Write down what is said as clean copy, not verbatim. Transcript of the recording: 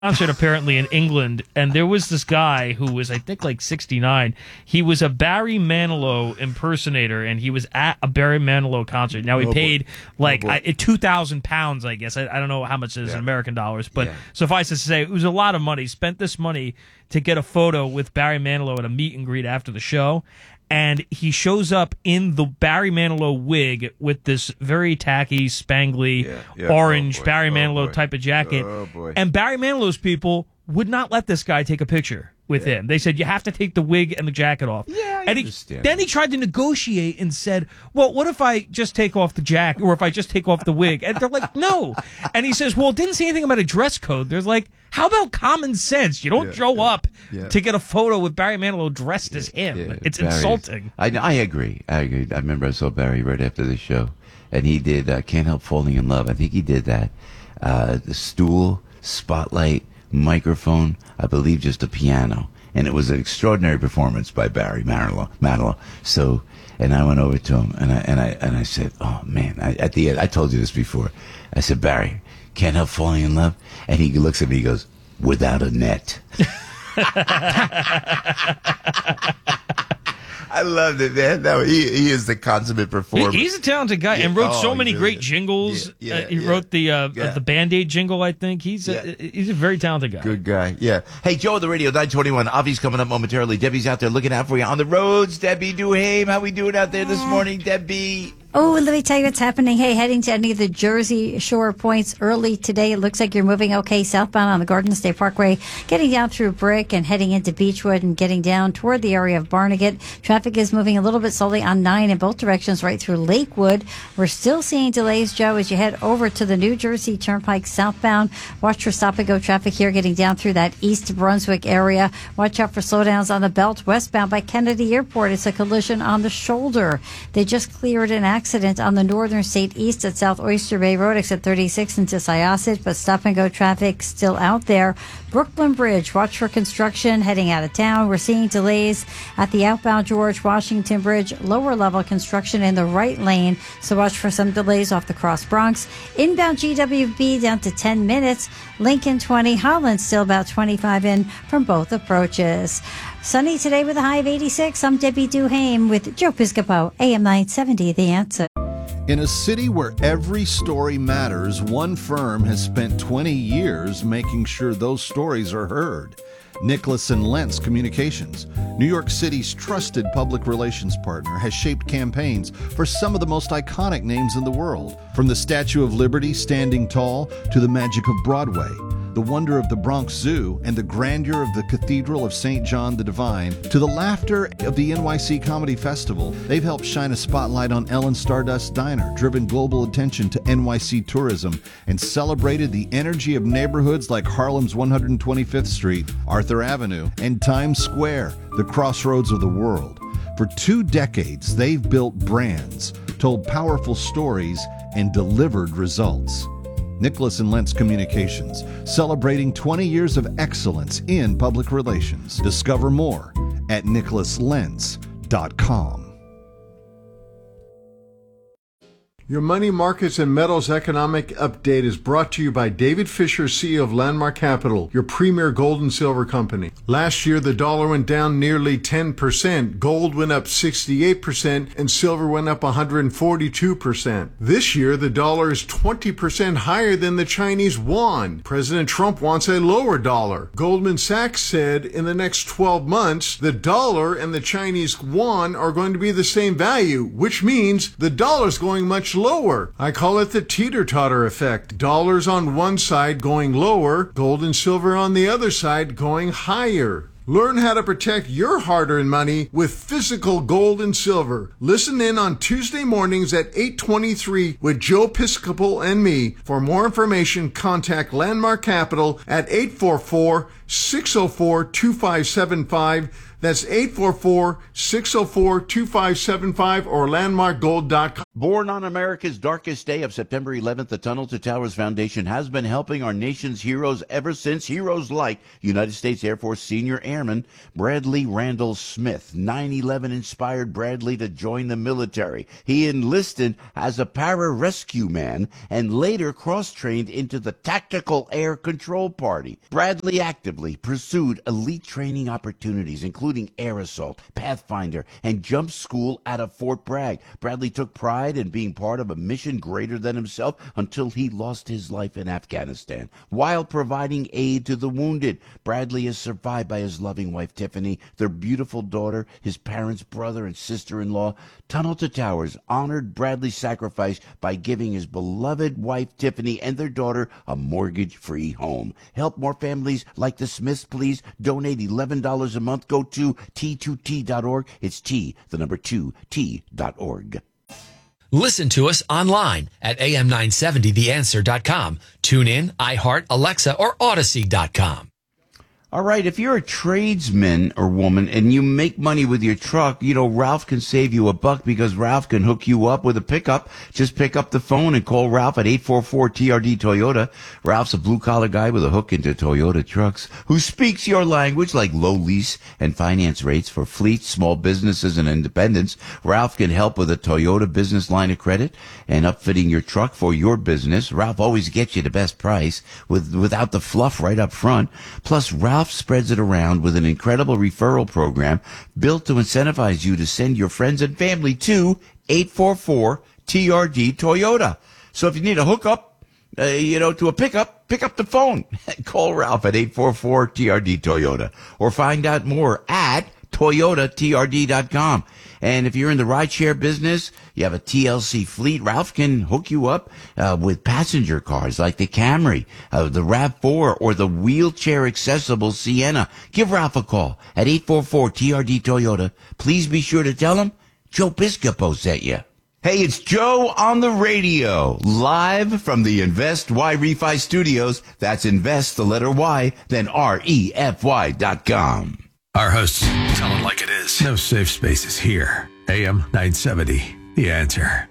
concert apparently in England, and there was this guy who was, I think, like 69. He was a Barry Manilow impersonator, and he was at a Barry Manilow concert. Now, he paid like £2,000, I guess. I don't know how much it is in American dollars, but suffice to say, it was a lot of money. He spent this money to get a photo with Barry Manilow at a meet and greet after the show. And he shows up in the Barry Manilow wig with this very tacky, spangly, orange Barry Manilow type of jacket. And Barry Manilow's people would not let this guy take a picture with him. They said, you have to take the wig and the jacket off. Then he tried to negotiate and said, well, what if I just take off the jacket or if I just take off the wig? And they're like, no. And he says, well, it didn't say anything about a dress code. There's like, how about common sense? You don't show up to get a photo with Barry Manilow dressed as him. It's insulting. I agree. I remember I saw Barry right after the show, and he did Can't Help Falling in Love. I think he did that. The stool, spotlight, microphone, I believe just a piano. And it was an extraordinary performance by Barry Manilow. So, and I went over to him, and I said, oh, man, at the end, I told you this before. I said, Barry, Can't Help Falling in Love? And he looks at me, he goes, without a net. I loved it, man. No, he is the consummate performer. He's a talented guy and wrote so many great jingles. He wrote the Band-Aid jingle, I think. He's a very talented guy. Good guy, yeah. Hey, Joe on the radio, 921. Avi's coming up momentarily. Debbie's out there looking out for you on the roads. Debbie Duhame, how we doing out there this morning, Debbie? Oh, let me tell you what's happening. Hey, heading to any of the Jersey Shore points early today. It looks like you're moving okay southbound on the Garden State Parkway, getting down through Brick and heading into Beechwood and getting down toward the area of Barnegat. Traffic is moving a little bit slowly on 9 in both directions right through Lakewood. We're still seeing delays, Joe, as you head over to the New Jersey Turnpike southbound. Watch for stop-and-go traffic here getting down through that East Brunswick area. Watch out for slowdowns on the belt westbound by Kennedy Airport. It's a collision on the shoulder. They just cleared an accident on the Northern State East at South Oyster Bay Road, exit 36 into Syosset, but stop-and-go traffic still out there. Brooklyn Bridge, watch for construction heading out of town. We're seeing delays at the outbound George Washington Bridge, lower level construction in the right lane, so watch for some delays off the Cross Bronx. Inbound GWB down to 10 minutes. Lincoln 20, Holland still about 25 in from both approaches. Sunny today with a high of 86. I'm Debbie Duhame with Joe Piscopo, AM 970, The Answer. In a city where every story matters, one firm has spent 20 years making sure those stories are heard. Nicholas and Lentz Communications, New York City's trusted public relations partner, has shaped campaigns for some of the most iconic names in the world. From the Statue of Liberty standing tall to the magic of Broadway, the wonder of the Bronx Zoo, and the grandeur of the Cathedral of St. John the Divine, to the laughter of the NYC Comedy Festival, they've helped shine a spotlight on Ellen Stardust's Diner, driven global attention to NYC tourism, and celebrated the energy of neighborhoods like Harlem's 125th Street, Arthur Avenue, and Times Square, the crossroads of the world. For 2 decades, they've built brands, told powerful stories, and delivered results. Nicholas and Lentz Communications, celebrating 20 years of excellence in public relations. Discover more at nicholaslentz.com. Your Money Markets and Metals Economic Update is brought to you by David Fisher, CEO of Landmark Capital, your premier gold and silver company. Last year, the dollar went down nearly 10%, gold went up 68%, and silver went up 142%. This year, the dollar is 20% higher than the Chinese yuan. President Trump wants a lower dollar. Goldman Sachs said in the next 12 months, the dollar and the Chinese yuan are going to be the same value, which means the dollar's going much lower. I call it the teeter-totter effect. Dollars on one side going lower, gold and silver on the other side going higher. Learn how to protect your hard-earned money with physical gold and silver. Listen in on Tuesday mornings at 8:23 with Joe Piscopo and me. For more information, contact Landmark Capital at 844-604-2575. That's 844-604-2575 or landmarkgold.com. Born on America's darkest day of September 11th, the Tunnel to Towers Foundation has been helping our nation's heroes ever since. Heroes like United States Air Force Senior Airman Bradley Randall Smith. 9/11 inspired Bradley to join the military. He enlisted as a pararescue man and later cross-trained into the Tactical Air Control Party. Bradley actively pursued elite training opportunities, including air assault, Pathfinder, and jump school out of Fort Bragg. Bradley took pride in being part of a mission greater than himself until he lost his life in Afghanistan. While providing aid to the wounded, Bradley is survived by his loving wife, Tiffany, their beautiful daughter, his parents, brother, and sister-in-law. Tunnel to Towers honored Bradley's sacrifice by giving his beloved wife, Tiffany, and their daughter a mortgage-free home. Help more families like the Smiths, please. Donate $11 a month. Go to T2T.org. It's T2T.org. Listen to us online at am970theanswer.com. Tune in, iHeart, Alexa, or Odyssey.com. All right, if you're a tradesman or woman and you make money with your truck, you know, Ralph can save you $1 because Ralph can hook you up with a pickup. Just pick up the phone and call Ralph at 844-TRD Toyota. Ralph's a blue-collar guy with a hook into Toyota trucks who speaks your language, like low lease and finance rates for fleets, small businesses, and independents. Ralph can help with a Toyota business line of credit and upfitting your truck for your business. Ralph always gets you the best price without the fluff right up front. Plus, Ralph spreads it around with an incredible referral program built to incentivize you to send your friends and family to 844-TRD Toyota. So if you need a hookup, to a pickup, pick up the phone. Call Ralph at 844-TRD Toyota or find out more at ToyotaTRD.com. And if you're in the rideshare business, you have a TLC fleet, Ralph can hook you up with passenger cars like the Camry, the RAV4, or the wheelchair-accessible Sienna. Give Ralph a call at 844-TRD Toyota. Please be sure to tell him Joe Piscopo sent you. Hey, it's Joe on the radio, live from the Invest Y Refi Studios. That's invest, the letter Y, then REFY.com. Our hosts tell it like it is. No safe spaces here. AM 970, The Answer.